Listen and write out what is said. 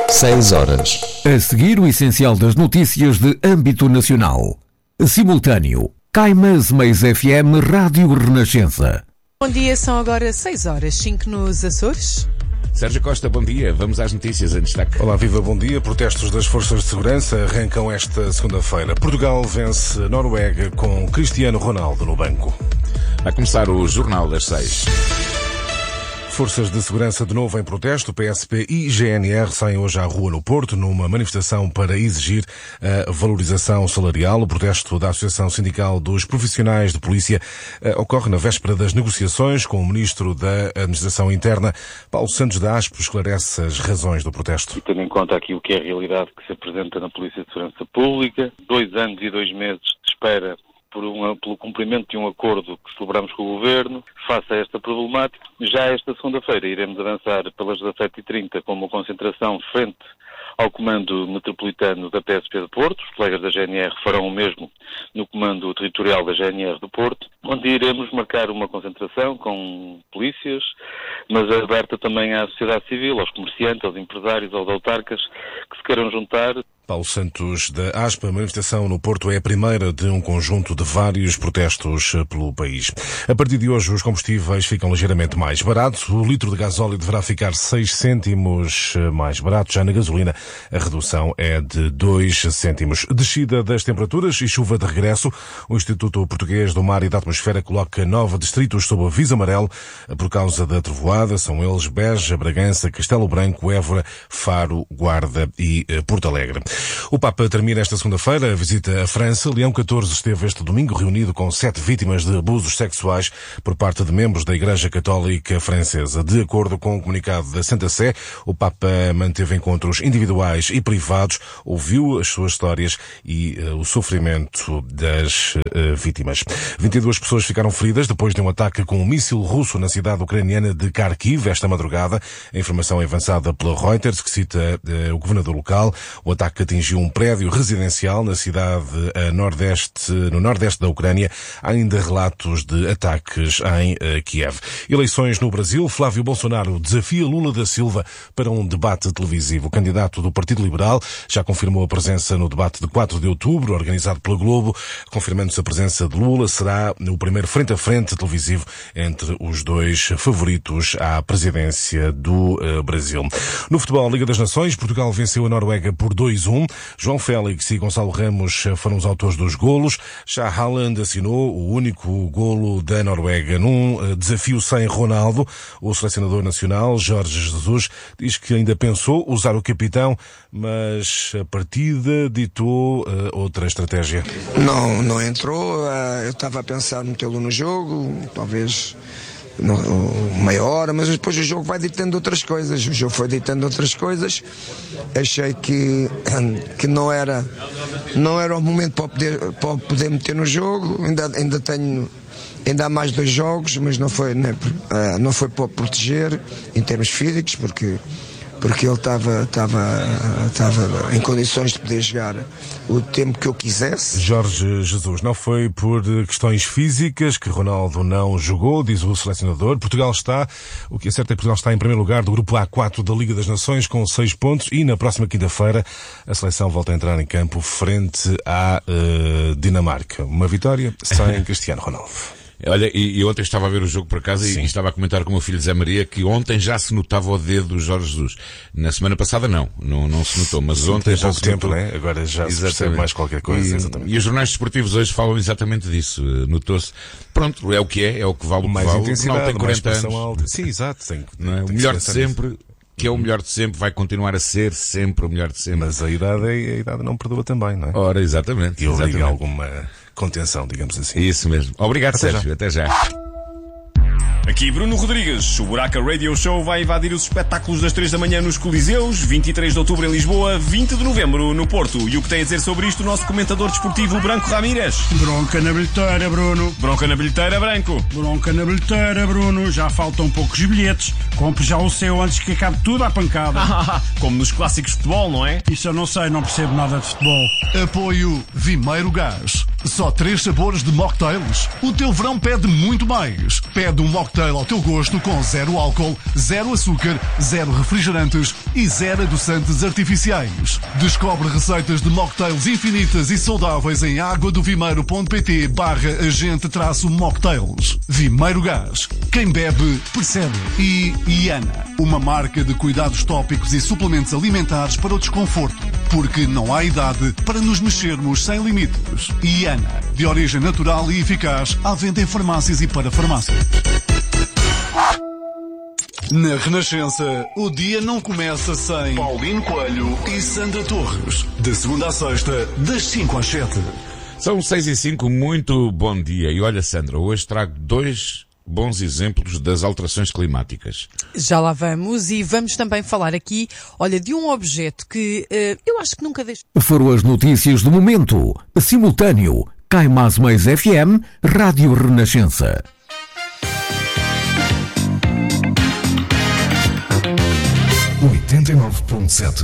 6 horas. A seguir, o essencial das notícias de âmbito nacional. Simultâneo. Caimas Mais FM Rádio Renascença. Bom dia, são agora 6 horas, 5 nos Açores. Sérgio Costa, bom dia. Vamos às notícias em destaque. Olá, viva, bom dia. Protestos das forças de segurança arrancam esta segunda-feira. Portugal vence a Noruega com Cristiano Ronaldo no banco. Vai começar o Jornal das 6. Forças de segurança de novo em protesto. PSP e GNR saem hoje à rua no Porto numa manifestação para exigir a valorização salarial. O protesto da Associação Sindical dos Profissionais de Polícia ocorre na véspera das negociações com o Ministro da Administração Interna. Paulo Santos da ASP esclarece as razões do protesto. E tendo em conta aqui o que é a realidade que se apresenta na Polícia de Segurança Pública, 2 anos e 2 meses de espera pelo cumprimento de um acordo que celebramos com o Governo, face a esta problemática. Já esta segunda-feira iremos avançar pelas 17h30 com uma concentração frente ao Comando Metropolitano da PSP de Porto. Os colegas da GNR farão o mesmo no Comando Territorial da GNR do Porto, onde iremos marcar uma concentração com polícias, mas aberta também à sociedade civil, aos comerciantes, aos empresários, aos autarcas que se queiram juntar. Paulo Santos da ASP, a manifestação no Porto é a primeira de um conjunto de vários protestos pelo país. A partir de hoje os combustíveis ficam ligeiramente mais baratos. O litro de gasóleo deverá ficar 6 cêntimos mais barato. Já na gasolina a redução é de 2 cêntimos. Descida das temperaturas e chuva de regresso. O Instituto Português do Mar e da Atmosfera coloca 9 distritos sob aviso amarelo por causa da trovoada. São eles Beja, Bragança, Castelo Branco, Évora, Faro, Guarda e Porto Alegre. O Papa termina esta segunda-feira a visita à França. Leão XIV esteve este domingo reunido com 7 vítimas de abusos sexuais por parte de membros da Igreja Católica Francesa. De acordo com o comunicado da Santa Sé, o Papa manteve encontros individuais e privados, ouviu as suas histórias e o sofrimento das vítimas. 22 pessoas ficaram feridas depois de um ataque com um míssil russo na cidade ucraniana de Kharkiv esta madrugada. A informação é avançada pela Reuters, que cita o governador local. O ataque atingiu um prédio residencial na cidade no nordeste da Ucrânia. Há ainda relatos de ataques em Kiev. Eleições no Brasil. Flávio Bolsonaro desafia Lula da Silva para um debate televisivo. O candidato do Partido Liberal já confirmou a presença no debate de 4 de outubro, organizado pela Globo. Confirmando-se a presença de Lula, será o primeiro frente-a-frente televisivo entre os dois favoritos à presidência do Brasil. No futebol, Liga das Nações, Portugal venceu a Noruega por 2-1. João Félix e Gonçalo Ramos foram os autores dos golos. Já Haaland assinou o único golo da Noruega num desafio sem Ronaldo. O selecionador nacional, Jorge Jesus, diz que ainda pensou usar o capitão, mas a partida ditou outra estratégia. Não entrou. Eu estava a pensar metê-lo no jogo, talvez meia hora, mas depois o jogo vai ditando outras coisas. O jogo foi ditando outras coisas. Achei que não era o momento para poder meter no jogo. Ainda há mais 2 jogos, mas não foi para proteger em termos físicos, porque ele estava em condições de poder jogar o tempo que eu quisesse. Jorge Jesus, não foi por questões físicas que Ronaldo não jogou, diz o selecionador. O que é certo é que Portugal está em primeiro lugar do grupo A4 da Liga das Nações com 6 pontos e na próxima quinta-feira a seleção volta a entrar em campo frente à Dinamarca. Uma vitória sem Cristiano Ronaldo. Olha, e ontem estava a ver o jogo por acaso e estava a comentar com o meu filho Zé Maria que ontem já se notava o dedo do Jorge Jesus. Na semana passada não se notou, mas ontem já se notou. Né? Agora já se percebe mais qualquer coisa. E os jornais desportivos hoje falam exatamente disso. Notou-se. Pronto, é o que é o que vale o que mais vale. Intensidade, tem 40 anos. Alta. Sim, exato. O melhor de sempre, que é o melhor de sempre, vai continuar a ser sempre o melhor de sempre. Mas a idade não perdoa também, não é? Ora, exatamente. E obriga alguma contenção, digamos assim. Isso mesmo. Obrigado, Sérgio. Até já. Aqui Bruno Rodrigues. O Buraca Radio Show vai invadir os espetáculos das 3 da manhã nos Coliseus, 23 de outubro em Lisboa, 20 de novembro no Porto. E o que tem a dizer sobre isto o nosso comentador desportivo Branco Ramírez? Bronca na bilheteira, Bruno. Bronca na bilheteira, Branco. Bronca na bilheteira, Bruno. Já faltam poucos bilhetes. Compre já o seu antes que acabe tudo à pancada. Como nos clássicos de futebol, não é? Isso eu não sei, não percebo nada de futebol. Apoio Vimeiro Gás. Só 3 sabores de mocktails? O teu verão pede muito mais. Pede um mocktail ao teu gosto com 0 álcool, 0 açúcar, 0 refrigerantes e 0 adoçantes artificiais. Descobre receitas de mocktails infinitas e saudáveis em aguadovimeiro.pt/agente-mocktails. Vimeiro Gás. Quem bebe, percebe. E Iana, uma marca de cuidados tópicos e suplementos alimentares para o desconforto. Porque não há idade para nos mexermos sem limites. Iana, de origem natural e eficaz, à venda em farmácias e para farmácias. Na Renascença, o dia não começa sem Paulino Coelho e Sandra Torres. De segunda à sexta, das 5 às 7. São 6:05, muito bom dia. E olha, Sandra, hoje trago 2 bons exemplos das alterações climáticas. Já lá vamos, e vamos também falar aqui, olha, de um objeto que eu acho que nunca deixo. Foram as notícias do momento. Simultâneo. Caimás Mais FM, Rádio Renascença. 89.7